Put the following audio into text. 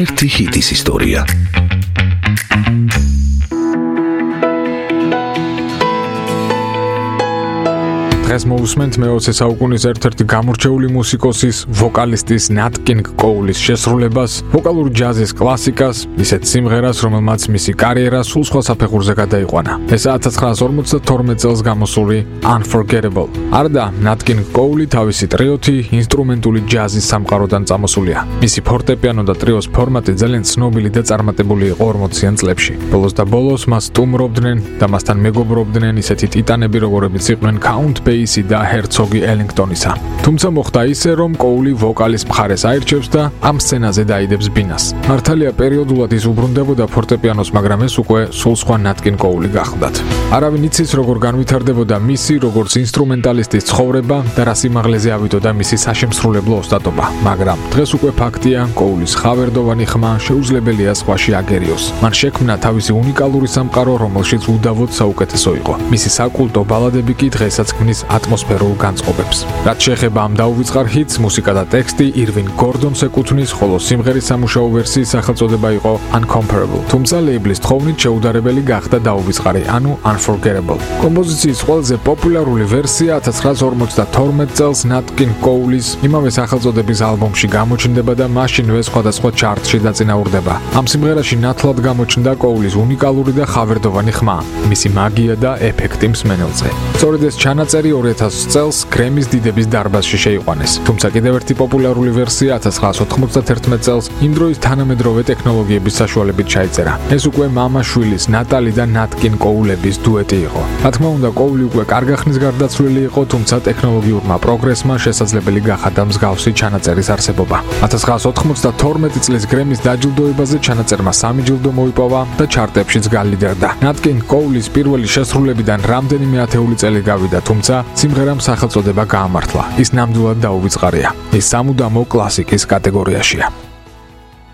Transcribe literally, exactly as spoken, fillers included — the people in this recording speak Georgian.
ერთი ჰიტის ისტორია. დღეს მოვუსმენთ მეოცე საუკუნის ერთ-ერთი გამორჩეული მუსიკოსის, ვოკალისტის ნატ კინგ კოულის შესრულებას, ვოკალურ ჯაზის კლასიკას, ისეთ სიმღერას, რომელმაც მისი კარიერა სულ სხვა საფეხურზე გადაიყვანა. ეს ათას ცხრაასი ორმოცდათორმეტ წელს გამოსული Unforgettable. არდა ნატ კინგ კოული თავისი ტრიოთი ინსტრუმენტული ჯაზის სამყაროდან წამოსულია. მისი ფორტეპიანო და ტრიოს ფორმატი ძალიან ცნობილი და წარმატებული იყო ორმოციან წლებში. ბოლოს და ბოლოს მას სტუმრობდნენ და მასთან მეგობრობდნენ ისეთი ტიტანები, როგორებიც იყვნენ Count Basie და ჰერცოგი ელინგტონისა. თუმცა მოხდა ისე, რომ კოული ვოკალის მხარეს აირჩევს და ამ სცენაზე დაიდებს ბინას. მართალია პერიოდულად ის უბრუნდებოდა ფორტეპიანოს, მაგრამ ეს უკვე სულ სხვა ნატ კინგ კოული გახლდათ. არავინ იცის, როგორ განვითარდებოდა მისი, როგორც ინსტრუმენტალისტის ცხოვრება და რა სიმაღლეზე ავიდოდა მისი საშემსრულებლო ოსტატობა. მაგრამ დღეს უკვე ფაქტია, კოულის ხავერდოვანი ხმა შეუძლებელია სხვაში აგერიოს. მან შექმნა თავისი უნიკალური სამყარო, რომელშიც უდავოდ საუკეთესო იყო. მისი საკულტო ბალადები კი დღესაც ქმნის ატმოსფერულ განწყობებს. რაც შეეხება ამ დაუვიწყარ ჰიტს, მუსიკა და ტექსტი ირვინ გორდონს ეკუთვნის, ხოლო სიმღერის სამუშაო ვერსიის სახელწოდება იყო Uncomparable. თუმცა ლეიბლის თხოვნით შეუდარებელი გახდა დაუვიწყარი, ანუ Unforgettable. კომპოზიციის ყველაზე პოპულარული ვერსია ათას ცხრაასი ორმოცდათორმეტ წელს ნატ კინგ კოულის იმავე სახელწოდების ალბომში გამოჩნდება და მაშინვე სხვადასხვა ჩარტში დაწინაურდება. ამ სიმღერაში ნათლად გამოჩნდა კოულის უნიკალური და ხავერდოვანი ხმა, მისი მაგია და ეფექტი მსმენელზე. სწორედ ეს ჩანაწერი ორი ათასი წელს გრემის დიდების დარბაზში შეიყვანეს. თუმცა კიდევ ერთი პოპულარული ვერსია ათას ცხრაასი ოთხმოცდათერთმეტ წელს იმ დროის თანამედროვე ტექნოლოგიების საშუალებით ჩაიწერა. ეს უკვე მამა-შვილის ნატალი და ნატ კინგ კოულების დუეტი იყო. რა თქმა უნდა, კოული უკვე კარგა ხნის გარდაცვლილი იყო, თუმცა ტექნოლოგიურმა პროგრესმა შესაძლებელი გახადა მსგავსი ჩანაწერის არსებობა. ათას ცხრაასი ოთხმოცდათორმეტი წლის გრემის დაჯილდოებაზე ჩანაწერმა სამი ჯილდო მოიპოვა და ჩარტებშიც გალიდერდა. ნატ კინგ კოულის პირველი შესრულებიდან რამდენიმე ათეული წელი გავიდა, თუმცა სიმღერამ სახელწოდება გაამართლა. ის ნამდვილად დაუვიწყარია. ის სამუდამო კლასიკის კატეგორიაშია.